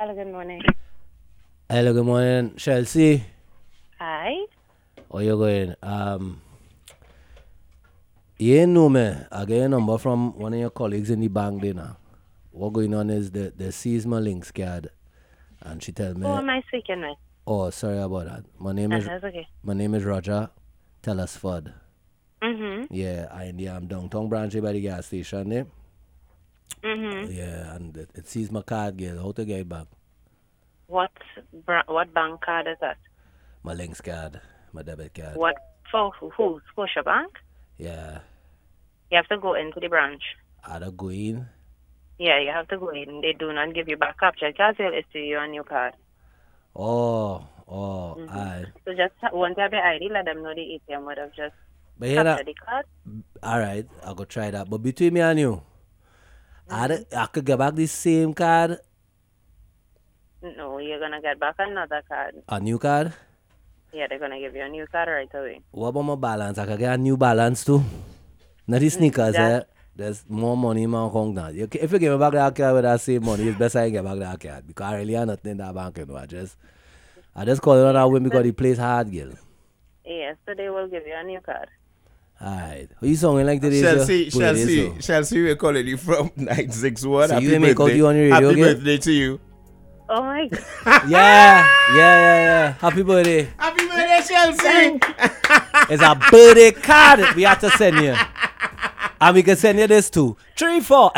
Hello, good morning. Hello, good morning, Chelsea. Hi. How you going? You ain't know me. I get a number from one of your colleagues in the bank there now. What going on is they sees my links card and she tell Who me, am I speaking with? oh, sorry about that. That's okay. My name is Roger Telesford. Mm-hmm. Yeah, I in the downtown branch by the gas station there. Mm-hmm. Yeah, and it sees my card, girl. How to get it back? What bank card is that? My links card, my debit card. What for who? Scotiabank? Yeah, You have to go into the branch. I don't go in. Yeah, you have to go in. They do not give you back capture because they'll issue you a new card. Alright. So just once you have your ID, let them know the ATM would have just But you know, captured the card. alright, I'll go try that. But between me and you, I could get back the same card, No, you're gonna get back another card. a new card. Yeah, they're gonna give you a new card right away. What about my balance? I could get a new balance too. Not the sneakers, There's more money in my account now. If you give me back that card with that same money, it's best I get back that card. Because I really have nothing in that bank, you know. I just call it on that win because the place hard, girl. Yes, so they will give you a new card. Alright. Who you sounding like today? Chelsea, we're calling you from 961. So you make out you on your radio, Happy okay? birthday to you. Oh my God. Yeah. Happy birthday. Happy birthday, Chelsea. It's a birthday card we have to send you. And we can send you this too. 3-4.